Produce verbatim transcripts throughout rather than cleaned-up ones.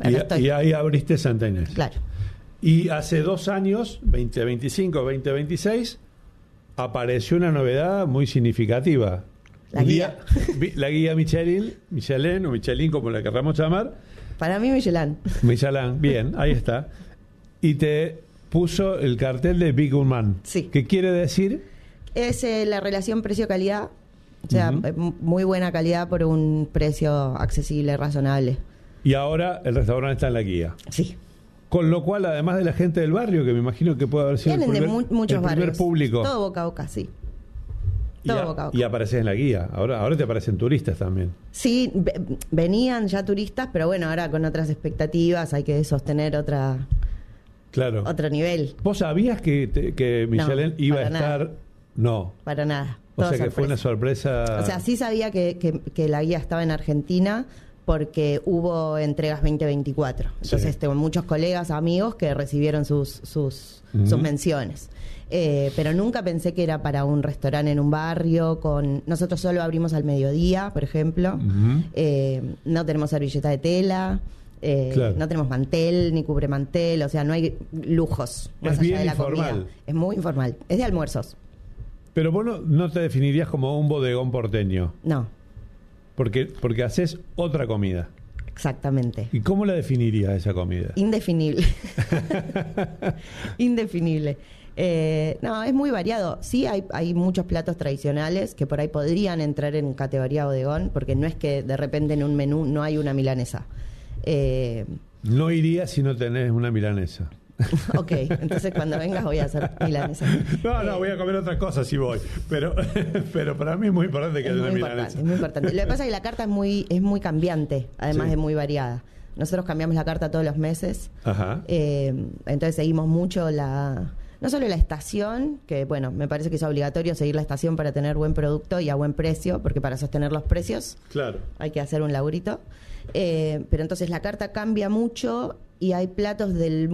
Y, estoy... y ahí abriste Santa Inés. Claro. Y hace dos años, veinte veinticinco, veinte veintiséis, apareció una novedad muy significativa. La Un guía. día, la guía Michelin, Michelin o Michelin, como la querramos llamar. Para mí, Michelin. Michelin, bien, ahí está. Y te puso el cartel de Big Man. Sí. ¿Qué quiere decir? Es eh, la relación precio-calidad. O sea, Uh-huh. muy buena calidad por un precio accesible, razonable. Y ahora el restaurante está en la guía. Sí. Con lo cual, además de la gente del barrio, que me imagino que puede haber sido Vienen el primer, de mu- muchos el primer barrios. público. Todo boca a boca, sí. y, Todo a- boca a boca. y apareces en la guía. Ahora, ahora te aparecen turistas también. Sí, ve- venían ya turistas, pero bueno, ahora con otras expectativas hay que sostener otra Claro. otro nivel. ¿Vos sabías que, te- que Michelin No, iba a para estar? nada. No. Para nada. O Todo sea que fue una sorpresa. sorpresa. O sea, sí sabía que, que, que la guía estaba en Argentina porque hubo entregas veinte veinticuatro. Entonces Sí. tengo muchos colegas, amigos que recibieron sus, sus, Ujú. sus menciones. Eh, pero nunca pensé que era para un restaurante en un barrio. Con Nosotros solo abrimos al mediodía, por ejemplo. Ujú. Eh, no tenemos servilleta de tela. eh, Claro. No tenemos mantel ni cubremantel. O sea, no hay lujos más Es allá bien de la informal. comida. Es muy informal. Es de almuerzos. Pero vos no, no te definirías como un bodegón porteño. No, Porque, porque haces otra comida. exactamente. ¿Y cómo la definirías esa comida? Indefinible. Indefinible. Eh, no, es muy variado. Sí, hay, hay muchos platos tradicionales que por ahí podrían entrar en categoría bodegón, porque no es que de repente en un menú no hay una milanesa. Eh, No irías si no tenés una milanesa. ok, entonces cuando vengas voy a hacer milanesa. No, no, Eh, voy a comer otras cosas si voy. Pero, pero para mí es muy importante que es haya muy una importante, milanesa. es muy importante. Lo que pasa es que la carta es muy, es muy cambiante, además Sí. de muy variada. Nosotros cambiamos la carta todos los meses. Ajá. Eh, entonces seguimos mucho la... No solo la estación, que bueno, me parece que es obligatorio seguir la estación para tener buen producto y a buen precio, porque para sostener los precios Claro. hay que hacer un laburito. Eh, pero entonces la carta cambia mucho y hay platos del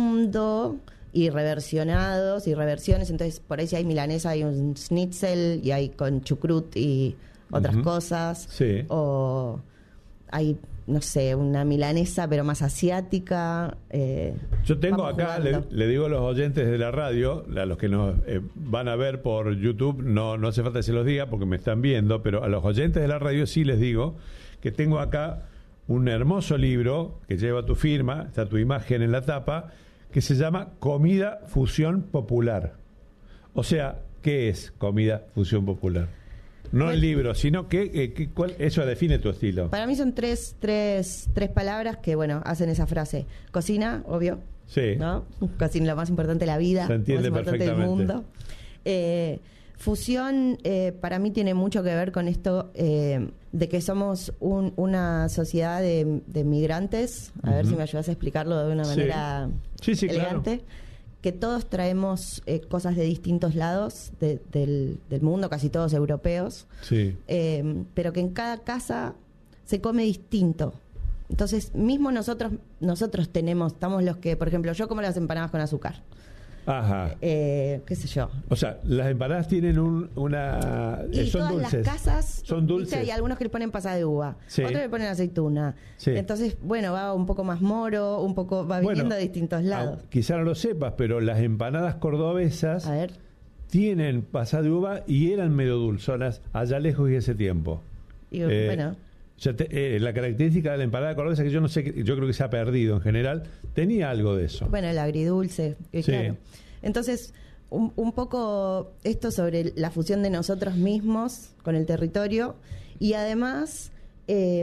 mundo y reversionados y reversiones. Entonces por ahí si hay milanesa hay un schnitzel y hay con chucrut y otras Ujú. cosas. Sí. O hay, no sé, una milanesa pero más asiática. eh, Yo tengo vamos acá, le, jugando. le digo a los oyentes de la radio, a los que nos eh, van a ver por YouTube, no, no hace falta que se los diga porque me están viendo, pero a los oyentes de la radio sí les digo que tengo acá un hermoso libro que lleva tu firma, está tu imagen en la tapa, que se llama Comida Fusión Popular. O sea, ¿qué es Comida Fusión Popular? No el Bueno. libro, sino que, eh, que cuál, eso define tu estilo. Para mí son tres, tres, tres palabras que, bueno, hacen esa frase. Cocina, obvio, Sí. ¿no? Cocina, lo más importante de la vida, Se entiende lo más importante del perfectamente. mundo. Eh, fusión, eh, para mí tiene mucho que ver con esto eh, de que somos un- una sociedad de, de migrantes. A ver Ujú. si me ayudas a explicarlo de una Sí. manera Sí, sí, claro. elegante. Que todos traemos eh, cosas de distintos lados de- del, del mundo, casi todos europeos. Sí. Eh, pero que en cada casa se come distinto. Entonces, mismo nosotros nosotros tenemos, estamos los que, por ejemplo, yo como las empanadas con azúcar. Ajá. Eh, qué sé yo. O sea, las empanadas tienen un, una... Y eh, son todas dulces. las casas, Son ¿viste? dulces. Hay algunos que le ponen pasas de uva, Sí. otros le ponen aceituna. Sí. Entonces, bueno, va un poco más moro, un poco va Bueno, viniendo de distintos lados. au- quizá no lo sepas, pero las empanadas cordobesas A ver, tienen pasada de uva y eran medio dulzonas allá lejos y ese tiempo. y, Eh, bueno, o sea, te- eh, la característica de la empanada cordobesa, que yo no sé, que- yo creo que se ha perdido en general, tenía algo de eso. bueno, el agridulce, eh, Sí. claro. Entonces, un, un poco esto sobre la fusión de nosotros mismos con el territorio y además eh,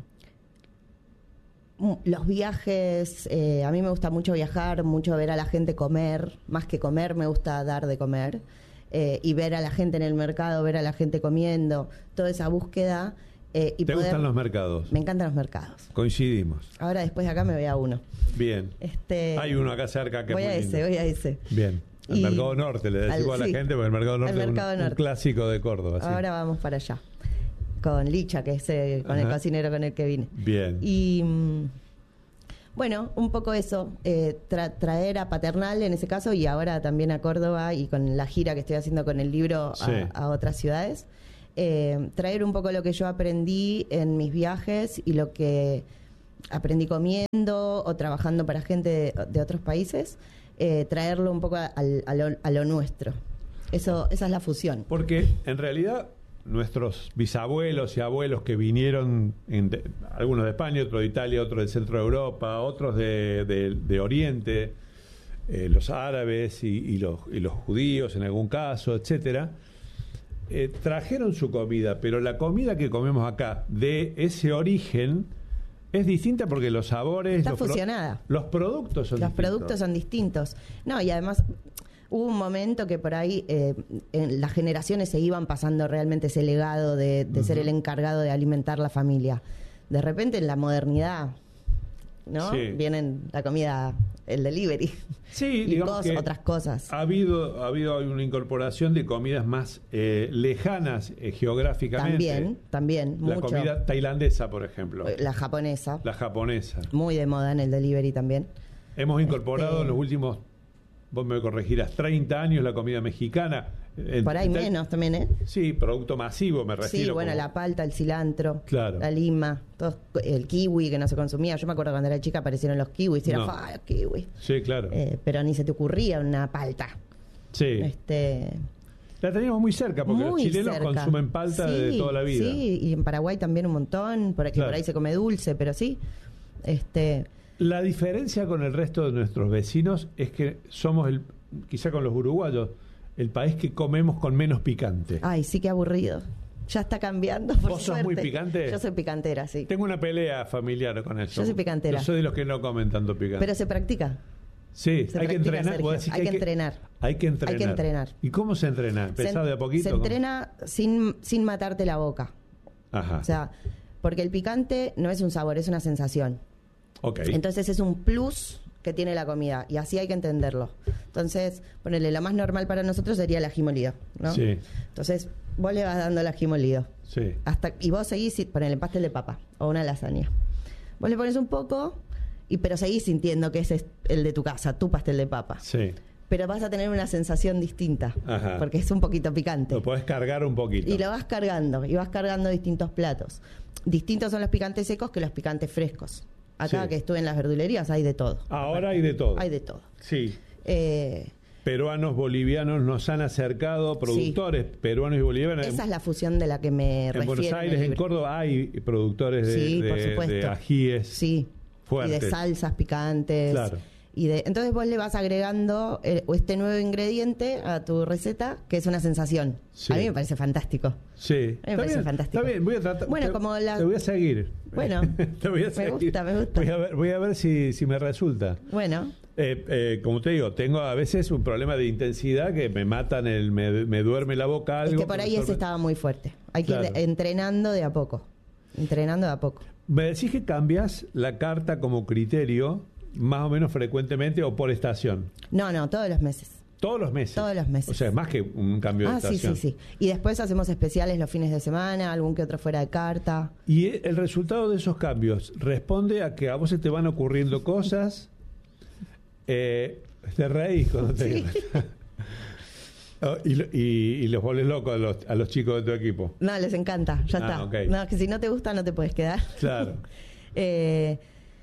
mm, los viajes, eh, a mí me gusta mucho viajar, mucho ver a la gente comer, más que comer me gusta dar de comer, eh, y ver a la gente en el mercado, ver a la gente comiendo, toda esa búsqueda. eh, y ¿Te poder- gustan los mercados? Me encantan los mercados. Coincidimos. Ahora después de acá me voy a uno. Bien. Este, Hay uno acá cerca que voy es a muy ese, lindo. voy a ese. Bien. El Y- Mercado Norte, le decimos al- a la sí, gente, porque el Mercado Norte al es un, Mercado un Norte. clásico de Córdoba. sí. Ahora vamos para allá. Con Licha, que es eh, con el Ajá. cocinero con el que vine. Bien. Y mm, bueno, un poco eso, eh, tra- traer a Paternal en ese caso y ahora también a Córdoba y con la gira que estoy haciendo con el libro a, Sí. a otras ciudades. Eh, traer un poco lo que yo aprendí en mis viajes y lo que aprendí comiendo o trabajando para gente de, de otros países, eh, traerlo un poco a, a, lo, a lo nuestro. Eso, esa es la fusión. Porque en realidad nuestros bisabuelos y abuelos que vinieron, en de, algunos de España, otros de Italia, otros del centro de Europa, otros de, de, de Oriente, eh, los árabes y, y, los, y los judíos en algún caso, etcétera, eh, trajeron su comida, pero la comida que comemos acá de ese origen es distinta porque los sabores, está los fusionada. Pro, los productos son los distintos. productos son distintos. No, y además hubo un momento que por ahí eh, en las generaciones se iban pasando realmente ese legado de, de uh-huh. ser el encargado de alimentar la familia. De repente en la modernidad, ¿no? Sí. Vienen la comida, el delivery. Sí, y digamos cosas, que otras cosas. Ha habido, ha habido una incorporación de comidas más eh, lejanas eh, geográficamente. También, también, La mucho. comida tailandesa, por ejemplo. La japonesa. La japonesa. Muy de moda en el delivery también. Hemos incorporado este... en los últimos, vos me corregirás, treinta años la comida mexicana. Por ahí Tal... menos también, ¿eh? Sí, producto masivo, me refiero. Sí, bueno, como... la palta, el cilantro, claro. la lima, todo, el kiwi que no se consumía. Yo me acuerdo cuando era chica aparecieron los kiwis y era, no. ¡fa, los kiwis! Sí, claro. Eh, pero ni se te ocurría una palta. Sí. Este... La teníamos muy cerca, porque muy los chilenos cerca. consumen palta sí, de toda la vida. Sí, y en Paraguay también un montón, por aquí claro. por ahí se come dulce, pero sí. Este... La diferencia con el resto de nuestros vecinos es que somos, el quizá con los uruguayos, el país que comemos con menos picante. Ay, sí, qué aburrido. Ya está cambiando, por ¿Vos suerte. sos muy picante? Yo soy picantera, sí. Tengo una pelea familiar con eso. Yo soy picantera. Yo soy de los que no comen tanto picante. Pero se practica. Sí, se hay practica, que entrenar. Sergio. Hay, hay que, que entrenar. Hay que entrenar. Hay que entrenar. ¿Y cómo se entrena? ¿Empezado se, de a poquito? Se entrena sin, sin matarte la boca. Ajá. O sea, porque el picante no es un sabor, es una sensación. Okay. Entonces es un plus que tiene la comida y así hay que entenderlo. Entonces, ponele, lo más normal para nosotros sería el ají molido, ¿no? Sí. Entonces, vos le vas dando el ají molido. Sí. Hasta, y vos seguís, ponele el pastel de papa o una lasaña. Vos le pones un poco, y pero seguís sintiendo que ese es el de tu casa, tu pastel de papa. Sí. Pero vas a tener una sensación distinta, Ajá. porque es un poquito picante. Lo podés cargar un poquito. Y lo vas cargando, y vas cargando distintos platos. Distintos son los picantes secos que los picantes frescos. Acá sí. que estuve en las verdulerías hay de todo. Ahora hay de todo. Hay de todo. Sí. Eh, Peruanos, bolivianos nos han acercado, productores sí. peruanos y bolivianos. Esa es la fusión de la que me refiero. En Buenos Aires, en, en Córdoba, hay productores de, sí, de, por supuesto. de ajíes sí. fuertes. Y de salsas picantes. Claro. Y de, entonces vos le vas agregando el, este nuevo ingrediente a tu receta, que es una sensación. Sí. A mí me parece fantástico. Sí. A mí me está parece bien, fantástico. Está bien, voy a tratar. Bueno, te, como la... te voy a seguir. Bueno, te voy a seguir. me gusta, me gusta. Voy a ver, voy a ver si, si me resulta. Bueno. Eh, eh, como te digo, tengo a veces un problema de intensidad que me matan, el me, me duerme la boca algo. Es que por ahí ese estaba muy fuerte. Hay que claro. ir entrenando de a poco. Entrenando de a poco. Me decís que cambias la carta como criterio más o menos frecuentemente o por estación. No, no, todos los meses. Todos los meses. Todos los meses. O sea, más que un cambio ah, de estación. sí, sí, sí. Y después hacemos especiales los fines de semana, algún que otro fuera de carta. Y el resultado de esos cambios responde a que a vos se te van ocurriendo cosas. Eh, te reís cuando te sí. oh, y, y, y los volvés locos a los, a los chicos de tu equipo. No, les encanta, ya ah, está. Okay. No, que si no te gusta no te puedes quedar. Claro. eh,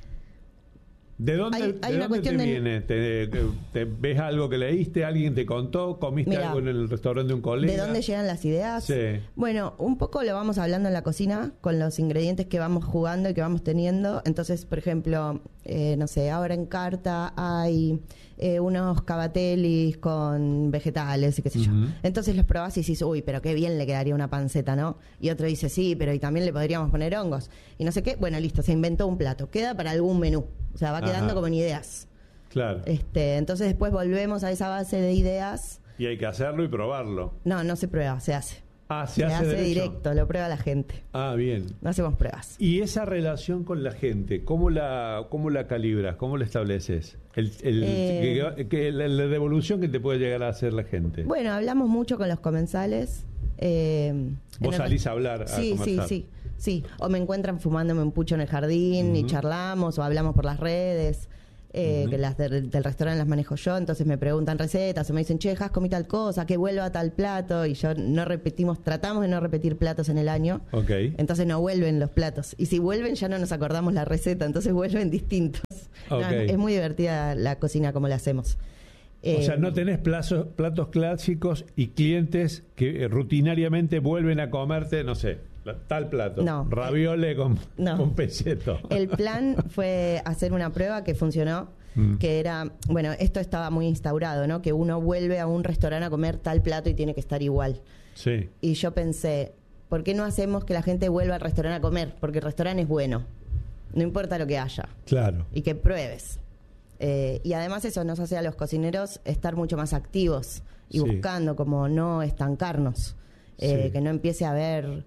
¿De dónde, hay, hay ¿de una dónde te de... viene? ¿Te, te, ¿Ves algo que leíste? ¿Alguien te contó? ¿Comiste Mirá, algo en el restaurante de un colega? ¿De dónde llegan las ideas? Sí. Bueno, un poco lo vamos hablando en la cocina con los ingredientes que vamos jugando y que vamos teniendo. Entonces, por ejemplo, eh, no sé, ahora en carta hay eh, unos cavatellis con vegetales y qué sé yo. Uh-huh. Entonces los probás y dices, uy, pero qué bien le quedaría una panceta, ¿no? Y otro dice, sí, pero y también le podríamos poner hongos. Y no sé qué. Bueno, listo, se inventó un plato. Queda para algún menú. O sea, va quedando Ajá. como en ideas. Claro. Este, entonces después volvemos a esa base de ideas. Y hay que hacerlo y probarlo. No, no se prueba, se hace. Ah, se, se hace, hace directo, lo prueba la gente. Ah, bien. No hacemos pruebas. ¿Y esa relación con la gente, cómo la cómo la calibras, cómo la estableces? El, el, eh, que, que la, la devolución que te puede llegar a hacer la gente. Bueno, hablamos mucho con los comensales. Eh, Vos salís a hablar, a sí, conversar. Sí, sí, sí. O me encuentran fumándome un pucho en el jardín uh-huh. y charlamos, o hablamos por las redes. eh, Uh-huh. que las del, del restaurante las manejo yo, entonces me preguntan recetas o me dicen, che, Jas, comí tal cosa, que vuelva tal plato, y yo no repetimos, tratamos de no repetir platos en el año, Ok. entonces no vuelven los platos, y si vuelven ya no nos acordamos la receta, entonces vuelven distintos. Ok. No, es, es muy divertida la cocina como la hacemos. O Eh, sea, no tenés plazos, platos clásicos y clientes que eh, rutinariamente vuelven a comerte, no sé, la- tal plato. No. Raviole con, No. con peseto. El plan fue hacer una prueba que funcionó, Mm. que era, bueno, esto estaba muy instaurado, ¿no? Que uno vuelve a un restaurante a comer tal plato y tiene que estar igual. Sí. Y yo pensé, ¿por qué no hacemos que la gente vuelva al restaurante a comer? Porque el restaurante es bueno, no importa lo que haya, Claro. y que pruebes. Eh, y además eso nos hace a los cocineros estar mucho más activos y Sí. buscando como no estancarnos, eh, Sí. que no empiece a haber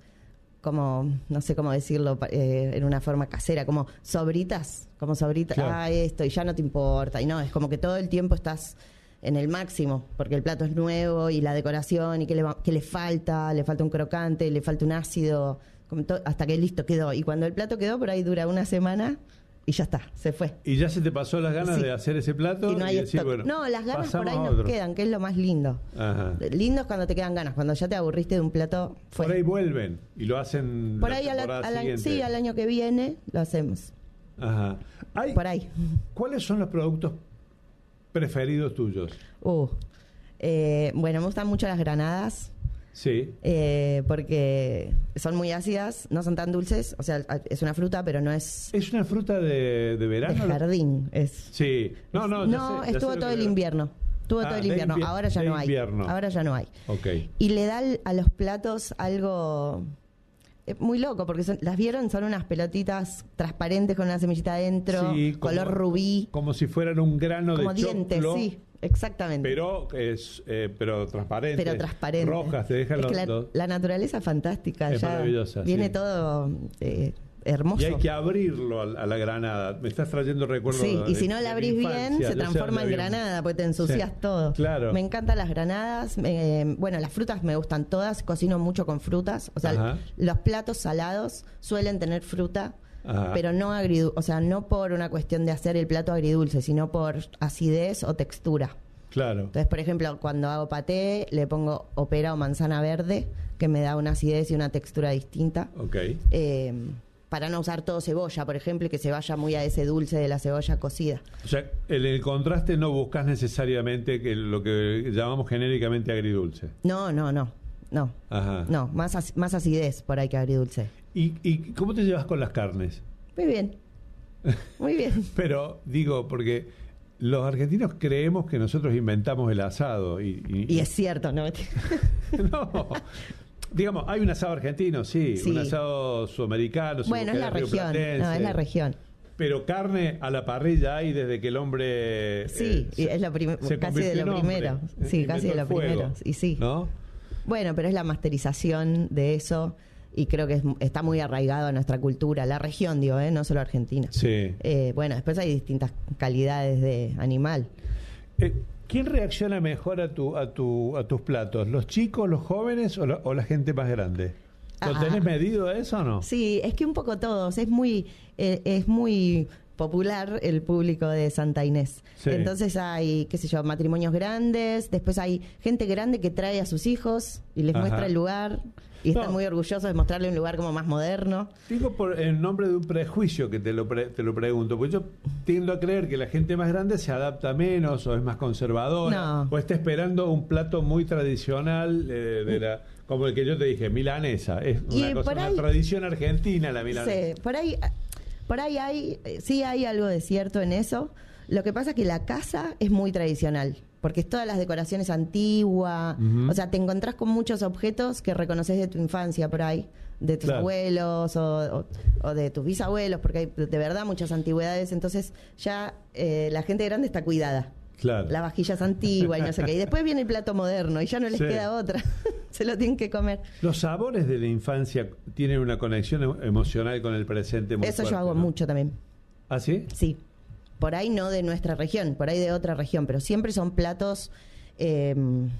como, no sé cómo decirlo pa- eh, en una forma casera, como sobritas, como sobritas, Claro. ah, esto, y ya no te importa, y no, es como que todo el tiempo estás en el máximo, porque el plato es nuevo y la decoración, y qué le, va- qué le falta, le falta un crocante, le falta un ácido, como to- hasta que listo quedó. Y cuando el plato quedó, por ahí dura una semana y ya está, se fue. ¿Y ya se te pasó las ganas Sí. de hacer ese plato? Y no hay decir, stock. bueno, No, las ganas por pasamos ahí a nos otro? quedan, que es lo más lindo. Ajá. Lindo es cuando te quedan ganas, cuando ya te aburriste de un plato. Fue. Por ahí vuelven y lo hacen Por la ahí al, temporada al año, siguiente. sí, al año que viene lo hacemos. Ajá. Hay- Por ahí. ¿Cuáles son los productos preferidos tuyos? Uh. Eh, bueno, me gustan mucho las granadas. Sí. eh, porque son muy ácidas, no son tan dulces. O sea, es una fruta, pero no es ¿Es una fruta de, de de verano? la- jardín. Es, Sí. No, no, ya no, sé- ya estuvo sé lo todo que el me- invierno. Estuvo Ah, todo el de invierno. invier- Ahora ya de no hay. invierno. Ahora ya no hay. Ok. Y le da al- a los platos algo eh, muy loco, porque son- las vieron, son unas pelotitas transparentes con una semillita adentro, Sí, como- color rubí, Como si fueran un grano como de dientes, choclo, sí, exactamente. pero es eh, pero transparente. Pero transparente. Rojas, te dejan Es los, que la, los- la naturaleza es fantástica. Es ya maravillosa, viene sí. todo eh, hermoso. Y hay que abrirlo a, a la granada. Me estás trayendo recuerdos. Sí, de- y si no de la mi abrís infancia. bien, se Yo sé transforma en dónde había- granada, porque te ensucias Sí, todo. claro. Me encantan las granadas. me- bueno, las frutas me gustan todas. Cocino mucho con frutas. O sea, Ajá. los platos salados suelen tener fruta, Ajá. pero no agridulce. O sea, no por una cuestión de hacer el plato agridulce, sino por acidez o textura. Claro. Entonces, por ejemplo, cuando hago paté, le pongo opera o manzana verde, que me da una acidez y una textura distinta. Ok. Eh, para no usar todo cebolla, por ejemplo, y que se vaya muy a ese dulce de la cebolla cocida. O sea, en el contraste no buscas necesariamente que lo que llamamos genéricamente agridulce. No, no, no, no, Ajá. no, más, ac- más acidez por ahí que agridulce. ¿Y, ¿Y cómo te llevas con las carnes? Muy bien, muy bien. Pero digo, porque los argentinos creemos que nosotros inventamos el asado y, y- Y es cierto, ¿no? no. Digamos, hay un asado argentino, sí, Sí. un asado sudamericano. si Bueno, vos es la querés, región, rioplatense. no, es la región. Pero carne a la parrilla hay desde que el hombre... Sí, y se- es lo prim- se casi de convirtió lo en hombre, primero. eh, Sí, casi inventó de lo el fuego, primero. Y sí. ¿no? Bueno, pero es la masterización de eso y creo que es- está muy arraigado a nuestra cultura, la región, digo, ¿eh? No solo Argentina. Sí. Eh, bueno, después hay distintas calidades de animal. Eh, ¿Quién reacciona mejor a tu, a tu, a tus platos? ¿Los chicos, los jóvenes o la, o la gente más grande? ¿Lo Ah. tenés medido eso o no? Sí, es que un poco todos. Es muy, eh, es muy popular el público de Santa Inés. Sí. Entonces hay, qué sé yo, matrimonios grandes, después hay gente grande que trae a sus hijos y les Ajá. muestra el lugar y No. están muy orgullosos de mostrarle un lugar como más moderno. Digo por en nombre de un prejuicio que te lo, pre- te lo pregunto, porque yo tiendo a creer que la gente más grande se adapta menos o es más conservadora No. o está esperando un plato muy tradicional eh, de la, como el que yo te dije, milanesa. Es Y una, cosa, por una ahí- tradición argentina la milanesa. Sí, por ahí, por ahí hay, eh, sí hay algo de cierto en eso. Lo que pasa es que la casa es muy tradicional, porque es todas las decoraciones antiguas, Ujú. o sea, te encontrás con muchos objetos que reconoces de tu infancia por ahí, de tus Claro. abuelos o, o- o de tus bisabuelos, porque hay de verdad muchas antigüedades, entonces ya eh, la gente grande está cuidada. Claro. La vajilla es antigua y no sé qué. Y después viene el plato moderno y ya no les Sí. queda otra. Se lo tienen que comer. Los sabores de la infancia tienen una conexión em- emocional con el presente muy Eso yo fuerte, hago ¿no? mucho también. ¿Ah, sí? Sí, por ahí no de nuestra región, por ahí de otra región, pero siempre son platos, eh,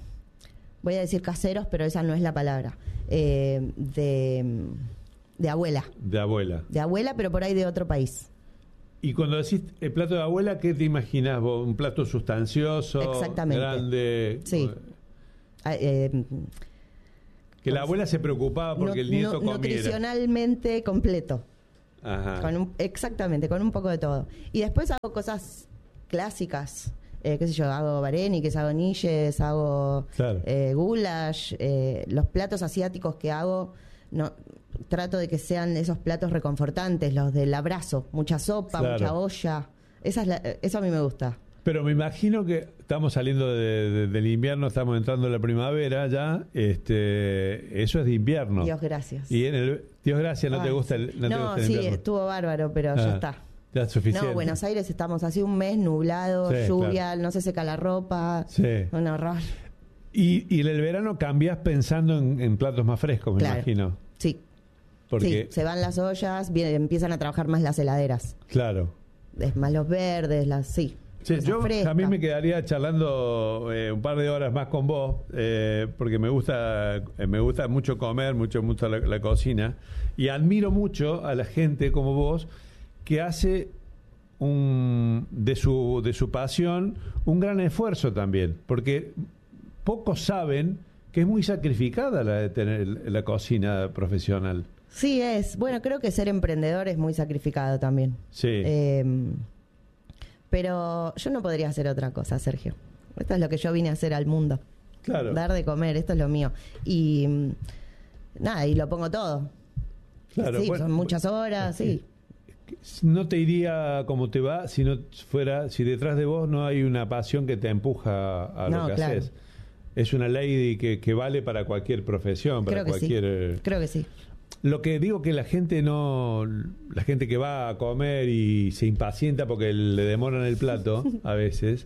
voy a decir caseros, pero esa no es la palabra, eh, de, de abuela, De abuela. de abuela, pero por ahí de otro país. Y cuando decís el plato de abuela, ¿qué te imaginas vos? ¿Un plato sustancioso, Exactamente. grande? Sí. Ah, eh, que la abuela se preocupaba porque no, el nieto no, comiera. Nutricionalmente completo. Ajá. Con un, exactamente, con un poco de todo. Y después hago cosas clásicas. Eh, qué sé yo, hago varenikes, hago niches, hago Claro. eh, goulash. Eh, los platos asiáticos que hago, no trato de que sean esos platos reconfortantes, los del abrazo. Mucha sopa, Claro. mucha olla. Esa es la, eso a mí me gusta. Pero me imagino que estamos saliendo de, de, del invierno, estamos entrando en la primavera ya. Este, eso es de invierno. Dios gracias. Y en el Dios gracias, no Ay, te gusta el, no, no, te gusta el sí, invierno. estuvo bárbaro, pero Ah, ya está. Ya es suficiente. No, Buenos Aires estamos así un mes nublado, Sí, lluvia, no se seca la ropa. Sí. Un horror. Y, y en el verano cambias pensando en, en platos más frescos, me Claro. imagino. Sí, Porque, sí, se van las ollas, bien, empiezan a trabajar más las heladeras. claro. Es más los verdes, las sí. Sí, cosas yo frescas. a mí me quedaría charlando eh, un par de horas más con vos, eh, porque me gusta eh, me gusta mucho comer, mucho mucho la, la cocina, y admiro mucho a la gente como vos que hace un de su de su pasión un gran esfuerzo también, porque pocos saben que es muy sacrificada la de tener la cocina profesional. Sí, es. Bueno, creo que ser emprendedor es muy sacrificado también. Sí. Eh, pero yo no podría hacer otra cosa, Sergio. Esto es lo que yo vine a hacer al mundo. Claro. Dar de comer, esto es lo mío. Y mm, nada, y lo pongo todo. Claro, sí, bueno, son muchas horas, sí. No te iría como te va si no fuera, si detrás de vos no hay una pasión que te empuja a No, lo que claro. haces. Es una ley que, que vale para cualquier profesión, para Creo que cualquier. sí. Creo que sí. Lo que digo que la gente no, la gente que va a comer y se impacienta porque le demoran el plato a veces,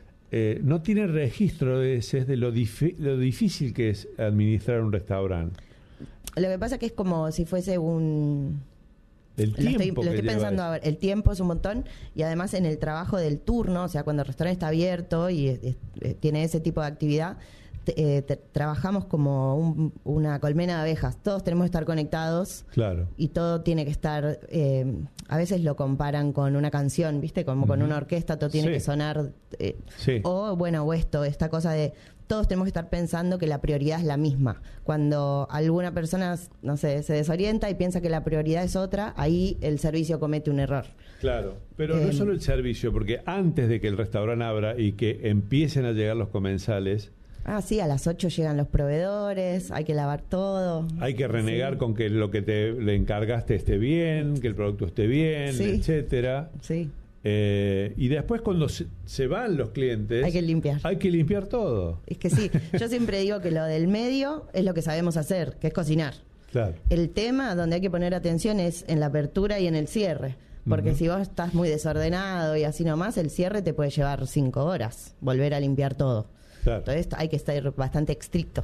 eh, no tiene registro de, ese, de lo, difi- lo difícil que es administrar un restaurante. Lo que pasa es que es como si fuese un... El Lo estoy, tiempo lo que estoy lleva pensando, eso. a ver, el tiempo es un montón y además en el trabajo del turno, o sea, cuando el restaurante está abierto y es- es- eh, tiene ese tipo de actividad, te- eh, te- trabajamos como un- una colmena de abejas. Todos tenemos que estar conectados Claro. y todo tiene que estar, eh, a veces lo comparan con una canción, ¿viste? Como con Ujú. una orquesta, todo tiene Sí. que sonar. eh, Sí. O bueno, o esto, esta cosa de todos tenemos que estar pensando que la prioridad es la misma. Cuando alguna persona, no sé, se desorienta y piensa que la prioridad es otra, ahí el servicio comete un error. Claro, pero no Eh, solo el servicio, porque antes de que el restaurante abra y que empiecen a llegar los comensales, Ah, sí, a las ocho llegan los proveedores, hay que lavar todo. hay que renegar Sí. con que lo que te le encargaste esté bien, que el producto esté bien, Sí. etcétera. Sí, Eh, y después cuando se, se van los clientes, hay que limpiar. hay que limpiar todo. Es que sí, yo siempre digo que lo del medio es lo que sabemos hacer, que es cocinar. Claro. El tema donde hay que poner atención es en la apertura y en el cierre. Porque Ujú. si vos estás muy desordenado y así nomás, el cierre te puede llevar cinco horas, volver a limpiar todo. Claro. Entonces hay que estar bastante estricto.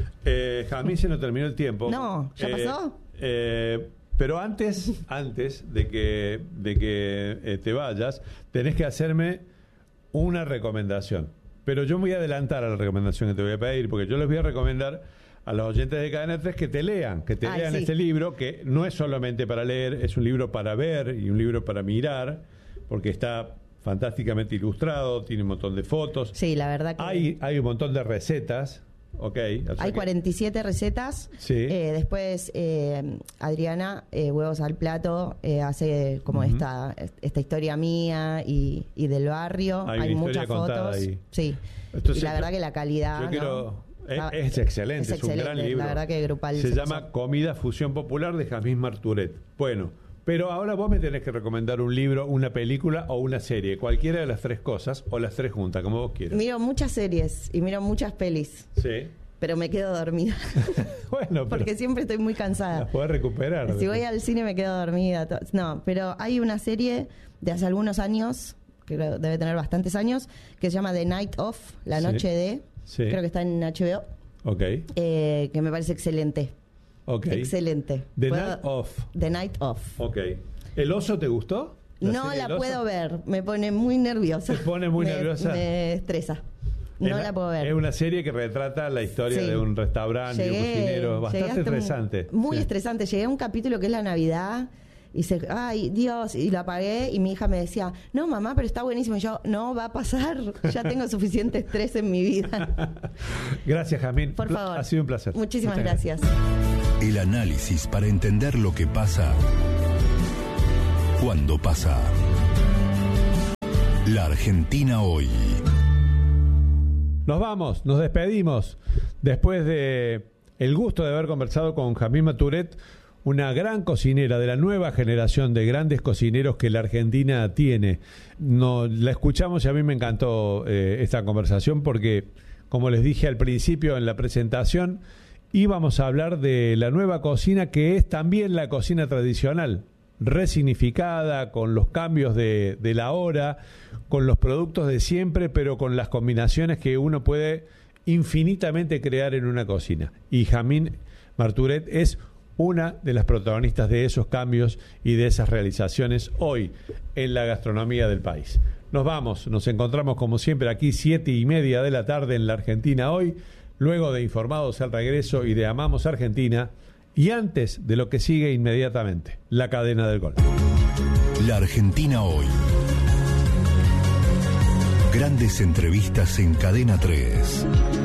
Eh, Jamín, se nos terminó el tiempo. No, ¿ya Eh, pasó? eh, pero antes, antes de que, de que eh, te vayas, tenés que hacerme una recomendación. Pero yo me voy a adelantar a la recomendación que te voy a pedir, porque yo les voy a recomendar a los oyentes de Cadena tres que te lean, que te Ay, lean sí. este libro, que no es solamente para leer, es un libro para ver y un libro para mirar, porque está fantásticamente ilustrado, tiene un montón de fotos. Sí, la verdad que Hay, hay un montón de recetas, ok. o sea hay que- cuarenta y siete recetas. Sí. Eh, después eh, Adriana, eh, Huevos al Plato, eh, hace como Ujú. esta esta historia mía y, y del barrio. Hay Hay, una muchas historia contada fotos. ahí. Sí. Entonces, y la verdad que la calidad. Yo ¿no? quiero. Es, La- es excelente, es, un gran excelente, libro. La verdad que grupal. Se se llama pasó. Comida Fusión Popular de Jasmine Marturet. Bueno, pero ahora vos me tenés que recomendar un libro, una película o una serie, cualquiera de las tres cosas o las tres juntas, como vos quieras. Miro muchas series y miro muchas pelis, Sí. pero me quedo dormida. Bueno, pero Porque siempre estoy muy las cansada. podés recuperar. Si voy al cine me quedo dormida. to- No, pero hay una serie de hace algunos años, que creo debe tener bastantes años, que se llama The Night Of, La Sí. Noche de. Sí. Creo que está en H B O, Ok, eh, que me parece excelente. ok. Excelente. The Puedo- Night Of. The Night Of. Ok. ¿El oso te gustó? No serie la El Oso? puedo ver, me pone muy nerviosa. ¿Te pone muy Me- nerviosa? Me estresa. No Es la puedo ver. Es una serie que retrata la historia Sí. de un restaurante y un Llegué- cocinero. llegué Bastante hasta un- estresante. Muy Sí. estresante. Llegué a un capítulo que es la Navidad Y se, ay, Dios, y lo apagué y mi hija me decía, no, mamá, pero está buenísimo. Y yo, no, va a pasar, ya tengo suficiente estrés en mi vida. Gracias, Jazmín. Por favor. Ha sido un placer. Muchísimas Muchas gracias. gracias. El análisis para entender lo que pasa cuando pasa. La Argentina hoy. Nos vamos, nos despedimos. Después de el gusto de haber conversado con Jazmín Maturet, una gran cocinera de la nueva generación de grandes cocineros que la Argentina tiene. No, la escuchamos y a mí me encantó eh, esta conversación porque, como les dije al principio en la presentación, íbamos a hablar de la nueva cocina que es también la cocina tradicional, resignificada, con los cambios de, de la hora, con los productos de siempre, pero con las combinaciones que uno puede infinitamente crear en una cocina. Y Jazmín Maturet es una de las protagonistas de esos cambios y de esas realizaciones hoy en la gastronomía del país. Nos vamos, nos encontramos como siempre aquí siete y media de la tarde en la Argentina hoy, luego de Informados al Regreso y de Amamos Argentina, y antes de lo que sigue inmediatamente, la cadena del gol. La Argentina hoy. Grandes entrevistas en Cadena tres.